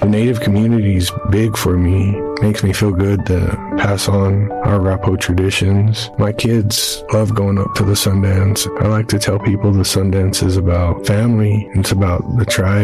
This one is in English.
Native community's big for me. Makes me feel good to pass on our Arapaho traditions. My kids love going up to the Sundance. I like to tell people the Sundance is about family. It's about the tribe.